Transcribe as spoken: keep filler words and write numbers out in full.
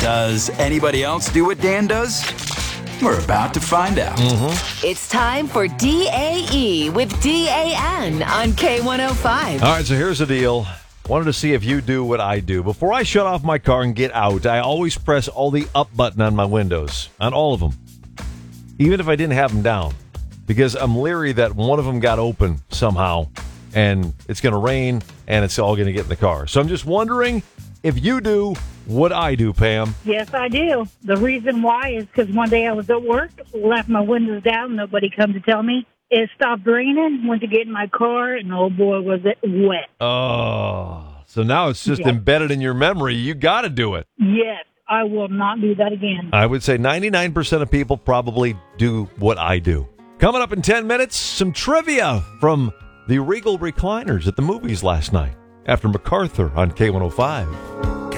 Does anybody else do what Dan does? We're about to find out. Mm-hmm. It's time for D A E with D A N on K one oh five. All right, so here's the deal. Wanted to see if you do what I do. Before I shut off my car and get out, I always press all the up button on my windows, on all of them, even if I didn't have them down, because I'm leery that one of them got open somehow, and it's going to rain, and it's all going to get in the car. So I'm just wondering if you do what I do, Pam. Yes, I do. The reason why is because one day I was at work, left my windows down, nobody come to tell me. It stopped raining, went to get in my car, and oh boy, was it wet. Oh, so now it's just yes. embedded in your memory. You got to do it. Yes, I will not do that again. I would say ninety-nine percent of people probably do what I do. Coming up in ten minutes, some trivia from the Regal recliners at the movies last night after MacArthur on K one oh five.